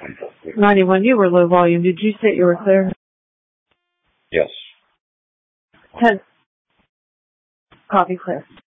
91, you were low volume. Did you say you were clear? Yes. 10. Copy clear.